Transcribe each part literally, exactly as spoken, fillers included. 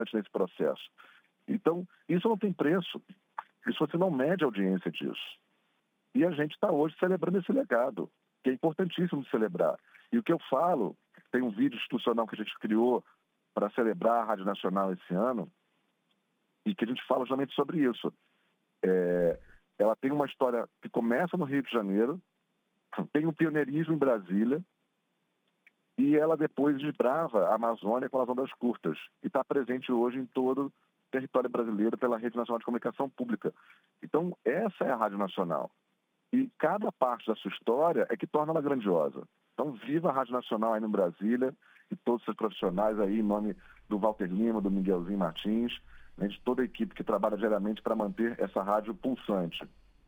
nesse processo. Então, isso não tem preço. Isso você não mede a audiência disso. E a gente está hoje celebrando esse legado, que é importantíssimo de celebrar. E o que eu falo, tem um vídeo institucional que a gente criou para celebrar a Rádio Nacional esse ano, e que a gente fala justamente sobre isso. É, ela tem uma história que começa no Rio de Janeiro, tem um pioneirismo em Brasília, e ela depois desbrava a Amazônia com as ondas curtas, e está presente hoje em todo o território brasileiro pela Rede Nacional de Comunicação Pública. Então, essa é a Rádio Nacional. E cada parte da sua história é que torna ela grandiosa. Então, viva a Rádio Nacional aí no Brasília, e todos os seus profissionais aí, em nome do Walter Lima, do Miguelzinho Martins, né, de toda a equipe que trabalha diariamente para manter essa rádio pulsante.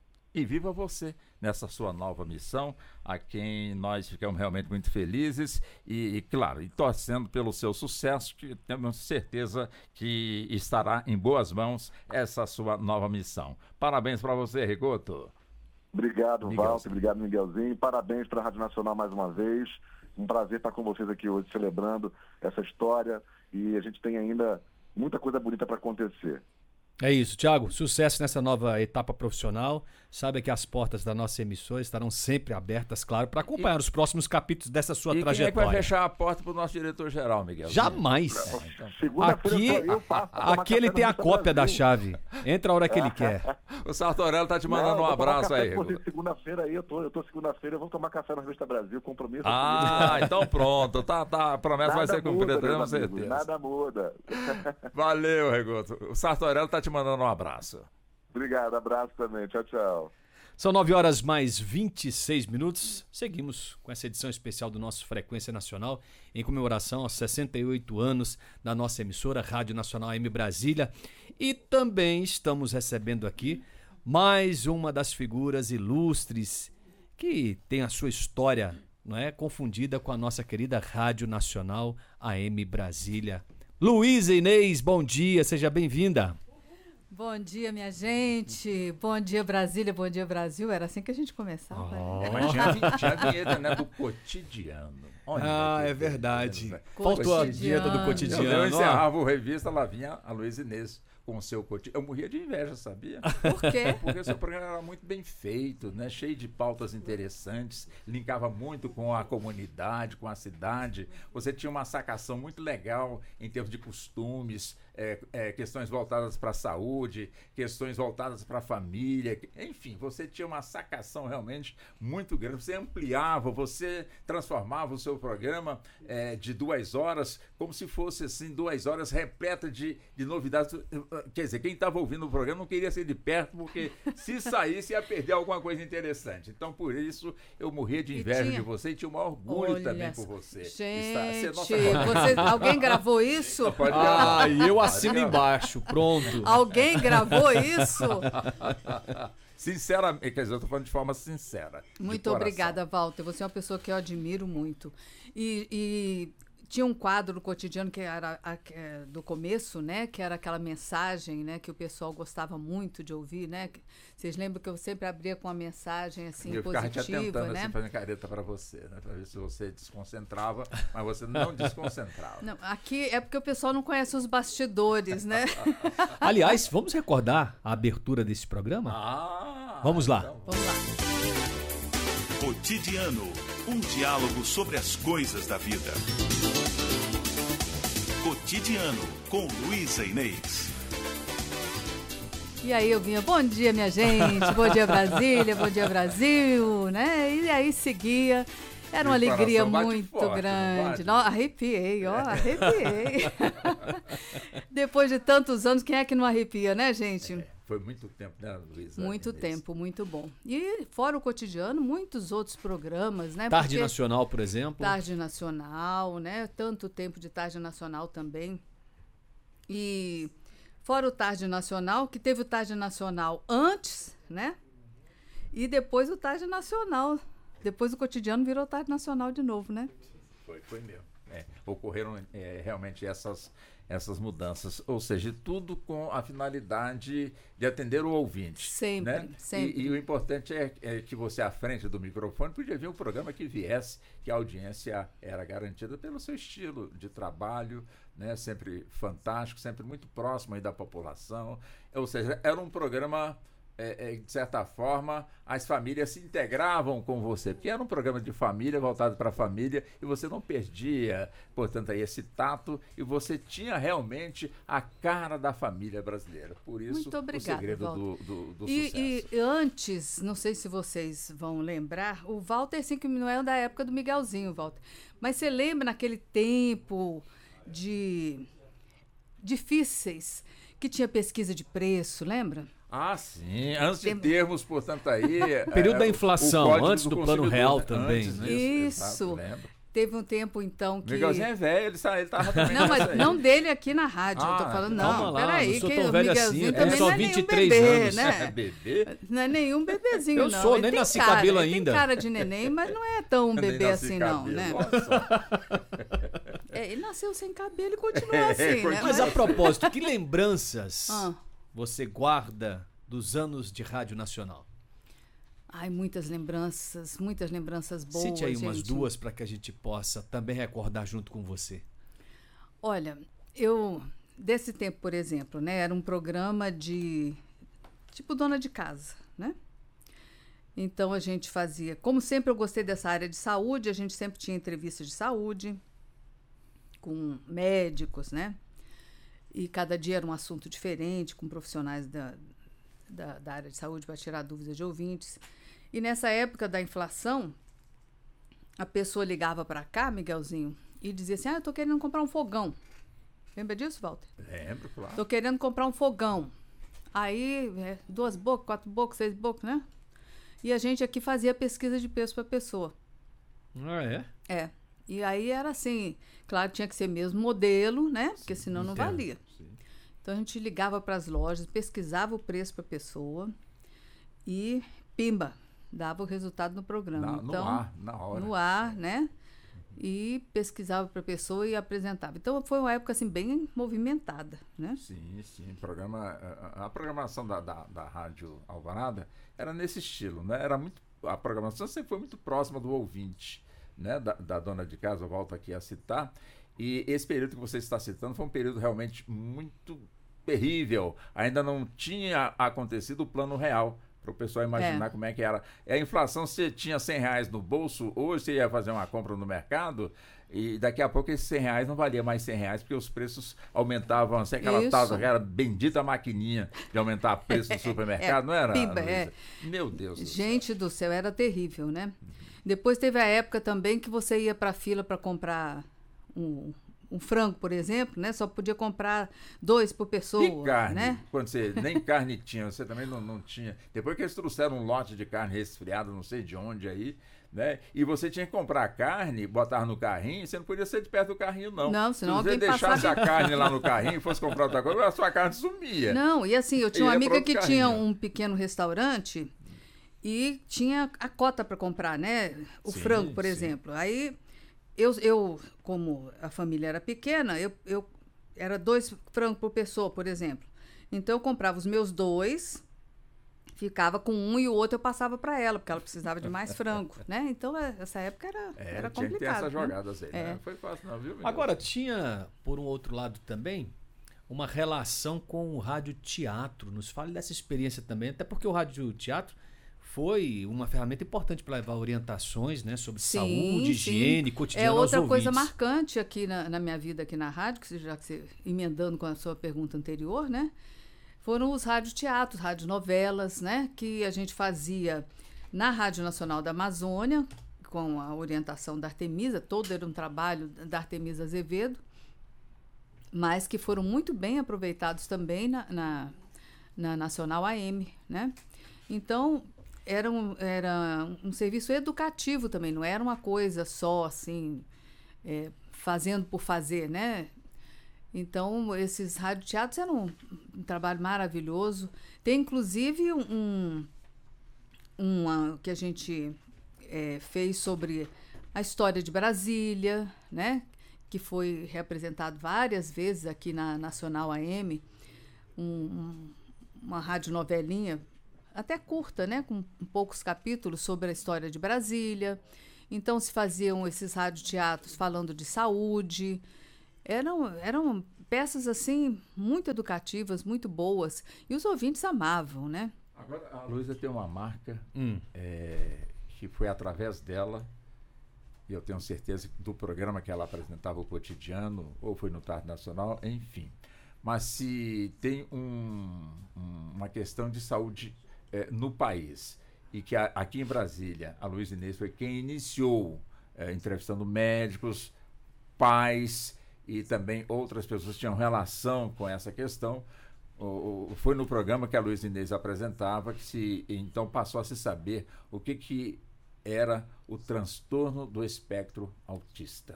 E viva você nessa sua nova missão, a quem nós ficamos realmente muito felizes e, e claro, e torcendo pelo seu sucesso, que temos certeza que estará em boas mãos essa sua nova missão. Parabéns para você, Rigoto. Obrigado, Walter, obrigado, Miguelzinho. Parabéns para a Rádio Nacional mais uma vez. Um prazer estar com vocês aqui hoje, celebrando essa história, e a gente tem ainda muita coisa bonita para acontecer. É isso, Thiago, sucesso nessa nova etapa profissional. Saiba que as portas da nossa emissora estarão sempre abertas, claro, para acompanhar e, os próximos capítulos dessa sua e trajetória. Quem é que vai fechar a porta para o nosso diretor-geral, Miguel? Jamais! É, então. Aqui, eu faço, aqui ele tem a cópia da chave. Entra a hora que ele quer. O Sartorello tá te mandando Não, um abraço aí. Segunda-feira aí, eu tô, eu tô segunda-feira, eu vou tomar café na Revista Brasil, compromisso. Ah, então pronto, tá, tá, a promessa vai ser cumprida, com certeza. Nada muda. Valeu, Rigoto. O Sartorello tá te mandando um abraço. Obrigado, abraço também. Tchau, tchau. São nove horas mais vinte e seis minutos. Seguimos com essa edição especial do nosso Frequência Nacional, em comemoração aos sessenta e oito anos da nossa emissora, Rádio Nacional A M Brasília. E também estamos recebendo aqui mais uma das figuras ilustres que tem a sua história, não é, confundida com a nossa querida Rádio Nacional A M Brasília. Luísa Inês, bom dia, seja bem-vinda. Bom dia, minha gente. Bom dia, Brasília. Bom dia, Brasil. Era assim que a gente começava. Oh. Né? Mas tinha, tinha a vinheta, né, do cotidiano. Olha, ah, é verdade. Né? Faltou a vinheta do cotidiano. Eu encerrava o revista, lá vinha a Luísa Inês com o seu cotidiano. Eu morria de inveja, sabia? Por quê? Porque o seu programa era muito bem feito, né? Cheio de pautas interessantes, linkava muito com a comunidade, com a cidade. Você tinha uma sacação muito legal em termos de costumes, é, é, questões voltadas para a saúde, questões voltadas para a família. Enfim, você tinha uma sacação realmente muito grande. Você ampliava, você transformava o seu programa é, de duas horas como se fosse assim, duas horas repleta de, de novidades. Quer dizer, quem estava ouvindo o programa não queria ser de perto, porque se saísse ia perder alguma coisa interessante. Então, por isso, eu morria de inveja tinha... de você e tinha o maior orgulho Olha, também por você. Gente, Está, nossa... você, alguém gravou isso? Ah, eu assino embaixo, pronto. Alguém gravou isso? Sinceramente, quer dizer, eu estou falando de forma sincera. Muito obrigada, Walter. Você é uma pessoa que eu admiro muito. E... e... Tinha um quadro no cotidiano que era a, a, do começo, né? Que era aquela mensagem, né? Que o pessoal gostava muito de ouvir, né? Vocês lembram que eu sempre abria com uma mensagem assim eu positiva, te atentando, né? Assim, fazendo careta para você, né? Para ver se você desconcentrava, mas você não desconcentrava. Não, aqui é porque o pessoal não conhece os bastidores, né? Aliás, vamos recordar a abertura desse programa? Ah! Vamos lá. Então... Vamos lá. Cotidiano, um diálogo sobre as coisas da vida. Cotidiano, com Luísa Inês. E aí eu vinha, bom dia, minha gente, bom dia, Brasília, bom dia, Brasil, né? E aí seguia. Era uma alegria muito forte, grande. Não, arrepiei, ó, arrepiei. Depois de tantos anos, quem é que não arrepia, né, gente? É, foi muito tempo, né, Luísa? Muito Inês. tempo, muito bom. E fora o cotidiano, muitos outros programas, né? Tarde Porque... Nacional, por exemplo. Tarde Nacional, né? Tanto tempo de Tarde Nacional também. E fora o Tarde Nacional, que teve o Tarde Nacional antes, né? E depois o Tarde Nacional. Depois o cotidiano virou Tarde Nacional de novo, né? Foi, foi mesmo. É, ocorreram é, realmente essas, essas mudanças, ou seja, tudo com a finalidade de atender o ouvinte. Sempre, né? sempre. E, e o importante é, é que você, à frente do microfone, podia ver um programa que viesse, que a audiência era garantida pelo seu estilo de trabalho, né? Sempre fantástico, sempre muito próximo aí da população. Ou seja, era um programa... É, é, de certa forma, as famílias se integravam com você, porque era um programa de família, voltado para a família, e você não perdia, portanto, aí esse tato, e você tinha realmente a cara da família brasileira. Por isso, muito obrigada, o segredo Walter. do, do, do e, sucesso. E antes, não sei se vocês vão lembrar, o Walter, assim, que não é da época do Miguelzinho, Walter, mas você lembra naquele tempo de difíceis, que tinha pesquisa de preço, lembra? Ah, sim. Antes de termos, portanto, aí... Período é, da inflação, antes do, do Plano Real né? também. Antes Né? Isso. Exato, teve um tempo, então, que... O Miguelzinho é velho, ele estava também... Não, mas não dele aqui na rádio, ah, eu tô falando, não, lá, peraí, não que tão o velho Miguelzinho assim, também só não é vinte e nenhum três bebê, anos. né? É bebê? Não é nenhum bebezinho, eu não. Eu sou, ele nem nasci cara, cabelo ele ainda. Tem cara de neném, mas não é tão bebê assim, cabelo, não, né? É, ele nasceu sem cabelo e continua É, assim, continua. né? Mas a propósito, que lembranças Ah. você guarda dos anos de Rádio Nacional? Ai, muitas lembranças, muitas lembranças boas, Cite aí umas gente. duas para que a gente possa também recordar junto com você. Olha, eu, desse tempo, por exemplo, né, era um programa de, tipo, dona de casa, né? Então, a gente fazia, como sempre eu gostei dessa área de saúde, a gente sempre tinha entrevistas de saúde com médicos, né? E cada dia era um assunto diferente, com profissionais da, da, da área de saúde para tirar dúvidas de ouvintes. E nessa época da inflação, a pessoa ligava para cá, Miguelzinho, e dizia assim, ah, eu tô querendo comprar um fogão. Lembra disso, Walter? Lembro, claro. Tô querendo comprar um fogão. Aí, é, duas bocas, quatro bocas, seis bocas, né? E a gente aqui fazia pesquisa de preço para pessoa. Ah, é? É. E aí era assim, claro, tinha que ser mesmo modelo, né? Porque senão não entendo. valia. Sim. Então a gente ligava para as lojas, pesquisava o preço para a pessoa e pimba, dava o resultado no programa. Na, então, no ar, na hora. No ar, né? E pesquisava para a pessoa e apresentava. Então foi uma época assim bem movimentada, né? Sim, sim. Programa, a, a programação da, da, da Rádio Alvorada era nesse estilo, né? Era muito, a programação sempre foi muito próxima do ouvinte, né? Da, da dona de casa, eu volto aqui a citar. E esse período que você está citando foi um período realmente muito terrível. Ainda não tinha acontecido o Plano Real, para o pessoal imaginar é. como é que era. A inflação, você tinha cem reais no bolso, hoje você ia fazer uma compra no mercado e daqui a pouco esses cem reais não valia mais cem reais, porque os preços aumentavam, assim, aquela tal, aquela bendita maquininha de aumentar o preço no supermercado, é, não era? Piba, é. Meu Deus do Gente céu. do céu, era terrível, né? Uhum. Depois teve a época também que você ia para a fila para comprar um... um frango, por exemplo, né? Só podia comprar dois por pessoa. E carne, né? Quando você nem carne tinha, você também não, não tinha. Depois que eles trouxeram um lote de carne resfriada, não sei de onde aí, né? E você tinha que comprar carne, botar no carrinho, você não podia ser de perto do carrinho, não. Não, senão Se você alguém deixasse passava... a carne lá no carrinho e fosse comprar outra coisa, a sua carne sumia. Não, e assim, eu tinha E uma ia amiga que carrinho. tinha um pequeno restaurante e tinha a cota para comprar, né? O Sim, frango, por sim. exemplo. Aí... Eu, eu, como a família era pequena, eu, eu era dois frangos por pessoa, por exemplo. Então, eu comprava os meus dois, ficava com um e o outro eu passava para ela, porque ela precisava de mais frango, né? Então, essa época era, É, era tinha complicado. que ter essas né? jogadas aí, É. né? Não foi fácil não, viu, Miguel? Agora, tinha, por um outro lado também, uma relação com o rádio-teatro. Nos fale dessa experiência também, até porque o rádio-teatro foi uma ferramenta importante para levar orientações, né, sobre Sim, saúde, higiene, sim. cotidiano É outra aos coisa ouvintes. marcante aqui na, na minha vida aqui na rádio, que você, já que você emendando com a sua pergunta anterior, né? Foram os radioteatros, radionovelas, né? Que a gente fazia na Rádio Nacional da Amazônia, com a orientação da Artemisa, todo era um trabalho da Artemisa Azevedo, mas que foram muito bem aproveitados também na, na, na Nacional A M, né? Então, era um, era um serviço educativo também, não era uma coisa só, assim, é, fazendo por fazer, né? Então, esses radioteatros eram um, um trabalho maravilhoso. Tem, inclusive, um, um que a gente é, fez sobre a história de Brasília, né? que foi reapresentado várias vezes aqui na Nacional A M, um, um, uma radionovelinha, até curta, né, com poucos capítulos sobre a história de Brasília. Então se faziam esses radioteatros falando de saúde. Eram, eram peças assim muito educativas, muito boas, e os ouvintes amavam, né? Agora a Luísa tem uma marca hum. é, que foi através dela, e eu tenho certeza do programa que ela apresentava, o Cotidiano, ou foi no Tarde Nacional, enfim. Mas se tem um, um, uma questão de saúde é, no país, e que a, aqui em Brasília, a Luísa Inês foi quem iniciou, é, entrevistando médicos, pais e também outras pessoas que tinham relação com essa questão. O, o, foi no programa que a Luísa Inês apresentava que se, então passou a se saber o que, que era o transtorno do espectro autista.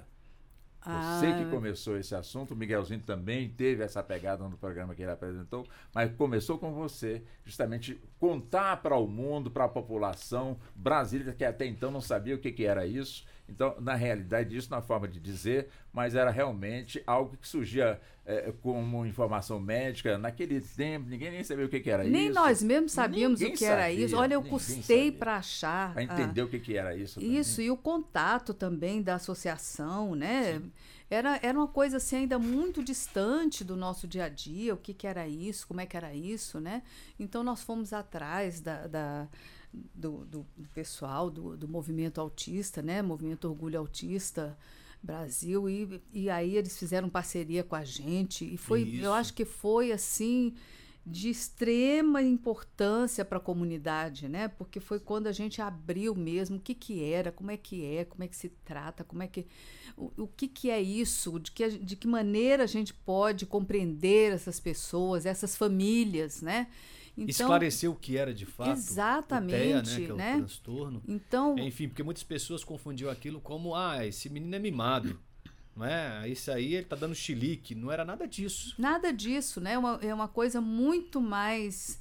Ah. Você que começou esse assunto, o Miguelzinho também teve essa pegada no programa que ele apresentou, mas começou com você, justamente contar para o mundo, para a população brasileira, que até então não sabia o que, que era isso. Então, na realidade, isso na forma de dizer, mas era realmente algo que surgia é, como informação médica. Naquele tempo, ninguém nem sabia o que, que era nem isso. Nem nós mesmos sabíamos ninguém o que era sabia, isso. Olha, eu custei para achar. Para entender ah, o que, que era isso. Isso, também. E o contato também da associação, né? Era, era uma coisa assim ainda muito distante do nosso dia a dia, o que, que era isso, como é que era isso, né? Então nós fomos atrás da... da Do, do pessoal, do, do movimento autista, né? Movimento Orgulho Autista Brasil, e, e aí eles fizeram parceria com a gente, e foi, Isso. eu acho que foi assim de extrema importância para a comunidade, né? Porque foi quando a gente abriu mesmo o que que era, como é que é, como é que se trata, como é que o, o que que é isso, de que, de que maneira a gente pode compreender essas pessoas, essas famílias, né? Então, esclarecer o que era de fato. Exatamente, o T E A, né, que é o né? transtorno. Então, enfim, porque muitas pessoas confundiam aquilo como, ah, esse menino é mimado, não é? Isso aí ele tá dando chilique, não era nada disso. Nada disso, né? Uma, é uma coisa muito mais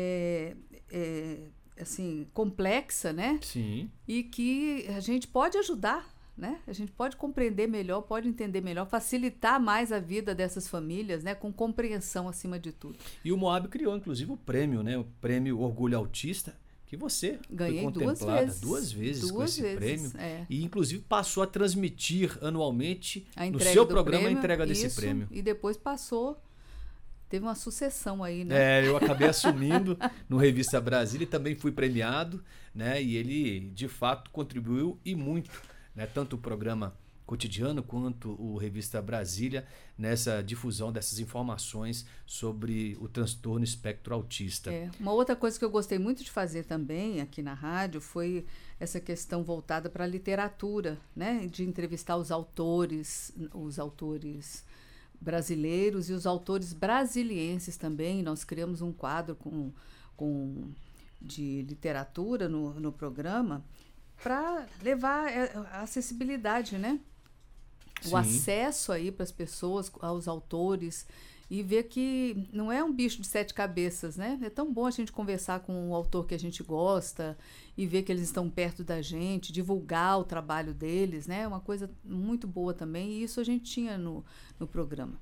é, é, assim, complexa, né? Sim. E que a gente pode ajudar, né? A gente pode compreender melhor, pode entender melhor, facilitar mais a vida dessas famílias, né? Com compreensão acima de tudo. E o Moab criou, inclusive, o prêmio, né? O prêmio Orgulho Autista, que você Ganhei foi contemplada duas vezes, duas vezes duas com esse vezes, prêmio. É. E, inclusive, passou a transmitir anualmente a no seu do programa prêmio, a entrega desse isso, prêmio. E depois passou... Teve uma sucessão aí, né? É, eu acabei assumindo no Revista Brasília e também fui premiado, né? E ele, de fato, contribuiu e muito, né? Tanto o programa Cotidiano quanto o Revista Brasília nessa difusão dessas informações sobre o transtorno espectro autista. É, uma outra coisa que eu gostei muito de fazer também aqui na rádio foi essa questão voltada para a literatura, né? De entrevistar os autores, os autores brasileiros e os autores brasilienses também. Nós criamos um quadro com, com, de literatura no, no programa para levar a acessibilidade, né? O Sim. acesso aí para as pessoas, aos autores, e ver que não é um bicho de sete cabeças, né? É tão bom a gente conversar com o autor que a gente gosta e ver que eles estão perto da gente, divulgar o trabalho deles, né? É uma coisa muito boa também, e isso a gente tinha no, no programa.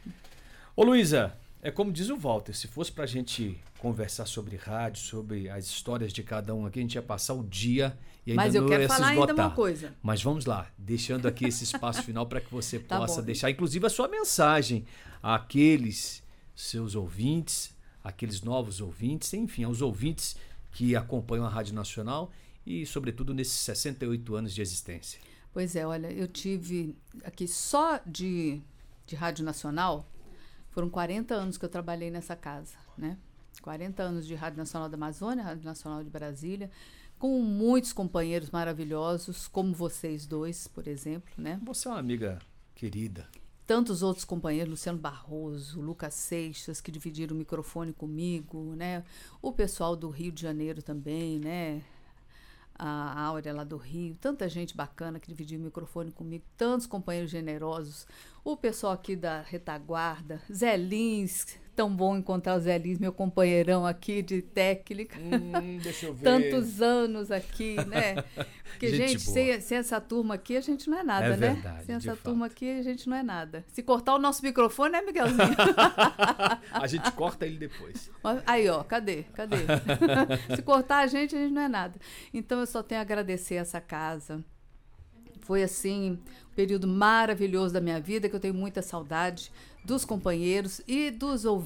Ô Luísa, é como diz o Walter, se fosse pra gente conversar sobre rádio, sobre as histórias de cada um aqui, a gente ia passar o dia e ainda Mas eu não quero ia se falar esgotar. ainda uma coisa. Mas vamos lá, deixando aqui esse espaço final para que você Tá possa bom. deixar, inclusive, a sua mensagem àqueles seus ouvintes, àqueles novos ouvintes, enfim, aos ouvintes que acompanham a Rádio Nacional e, sobretudo, nesses sessenta e oito anos de existência. Pois é, olha, eu tive aqui só de, de Rádio Nacional, foram quarenta anos que eu trabalhei nessa casa, né? quarenta anos de Rádio Nacional da Amazônia, Rádio Nacional de Brasília, com muitos companheiros maravilhosos, como vocês dois, por exemplo, né? Você é uma amiga querida. Tantos outros companheiros, Luciano Barroso, Lucas Seixas, que dividiram o microfone comigo, né? O pessoal do Rio de Janeiro também, né? A Áurea lá do Rio, tanta gente bacana que dividiu o microfone comigo, tantos companheiros generosos, o pessoal aqui da retaguarda, Zé Lins, tão bom encontrar o Zé Lins, meu companheirão aqui de técnica. Hum, deixa eu ver. Tantos anos aqui, né? Porque, gente, gente sem, sem essa turma aqui, a gente não é nada, é né? Verdade, sem essa fato. turma aqui, a gente não é nada. Se cortar o nosso microfone, né, Miguelzinho? A gente corta ele depois. Aí, ó, cadê? Cadê? Se cortar a gente, a gente não é nada. Então, eu só tenho a agradecer essa casa. Foi, assim, um período maravilhoso da minha vida, que eu tenho muita saudade dos companheiros e dos ouvintes.